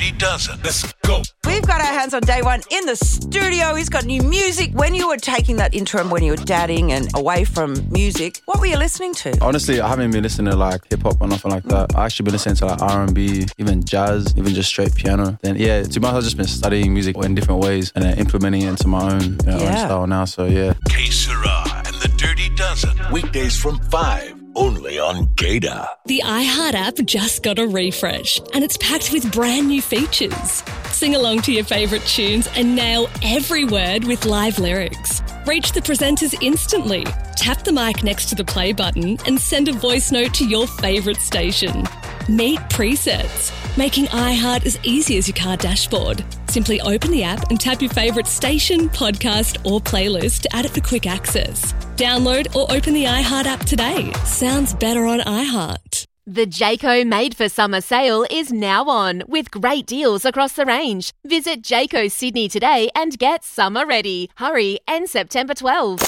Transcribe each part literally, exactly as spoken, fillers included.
Dirty Dozen. Let's go. We've got our hands on Day One in the studio. He's got new music. When you were taking that interim, when you were dadding and away from music, what were you listening to? Honestly, I haven't been listening to like hip-hop or nothing like that. I actually been listening to like R and B, even jazz, even just straight piano. Then yeah, to be honest, I've just been studying music in different ways and then implementing it into my own, you know, Yeah. own style now, so yeah. K Sarah and the Dirty Dozen. Weekdays from five. Only on Gator. The iHeart app just got a refresh and it's packed with brand new features. Sing along to your favourite tunes and nail every word with live lyrics. Reach the presenters instantly. Tap the mic next to the play button and send a voice note to your favourite station. Meet presets, making iHeart as easy as your car dashboard. Simply open the app and tap your favourite station, podcast or playlist to add it for quick access. Download or open the iHeart app today. Sounds better on iHeart. The Jayco Made for Summer sale is now on with great deals across the range. Visit Jayco Sydney today and get summer ready. Hurry, end September twelfth.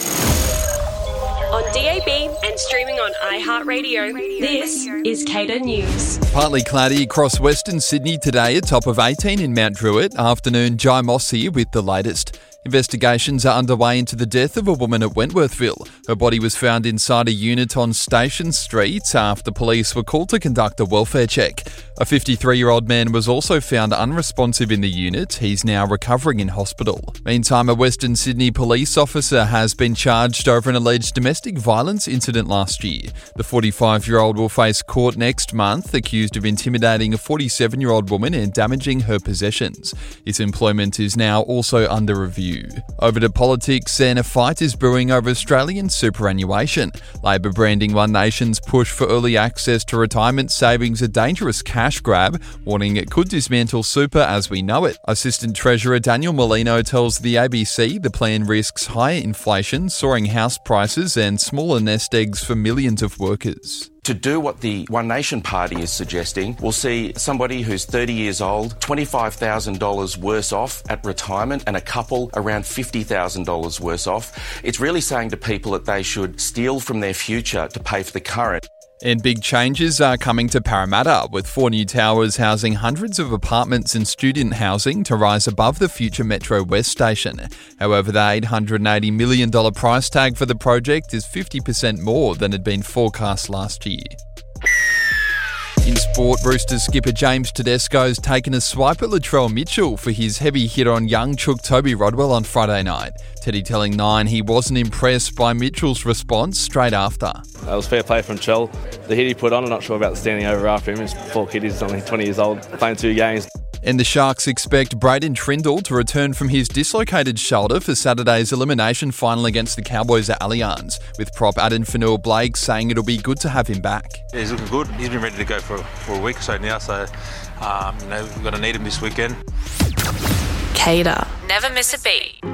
On D A B and streaming on iHeartRadio, this is Cater News. Partly cloudy across Western Sydney today, a top of eighteen in Mount Druitt. Afternoon, Jai Moss here with the latest. Investigations are underway into the death of a woman at Wentworthville. Her body was found inside a unit on Station Street after police were called to conduct a welfare check. A fifty-three-year-old man was also found unresponsive in the unit. He's now recovering in hospital. Meantime, a Western Sydney police officer has been charged over an alleged domestic violence incident last year. The forty-five-year-old will face court next month, accused of intimidating a forty-seven-year-old woman and damaging her possessions. His employment is now also under review. Over to politics, and a fight is brewing over Australian superannuation. Labor branding One Nation's push for early access to retirement savings a dangerous cash grab, warning it could dismantle super as we know it. Assistant Treasurer Daniel Molino tells the A B C the plan risks higher inflation, soaring house prices and smaller nest eggs for millions of workers. To do what the One Nation Party is suggesting, we'll see somebody who's thirty years old, twenty-five thousand dollars worse off at retirement, and a couple around fifty thousand dollars worse off. It's really saying to people that they should steal from their future to pay for the current. And big changes are coming to Parramatta, with four new towers housing hundreds of apartments and student housing to rise above the future Metro West station. However, the eight hundred eighty million dollars price tag for the project is fifty percent more than had been forecast last year. In sport, Roosters skipper James Tedesco's taken a swipe at Latrell Mitchell for his heavy hit on young chook Toby Rodwell on Friday night. Teddy telling Nine he wasn't impressed by Mitchell's response straight after. That was fair play from Chell. The hit he put on, I'm not sure about the standing over after him. His poor kid is only twenty years old, playing two games. And the Sharks expect Braden Trindle to return from his dislocated shoulder for Saturday's elimination final against the Cowboys at Allianz, with prop Aden Fanua-Blake saying it'll be good to have him back. Yeah, he's looking good. He's been ready to go for, for a week or so now, so um, you know, we've got to need him this weekend. Cater. Never miss a beat.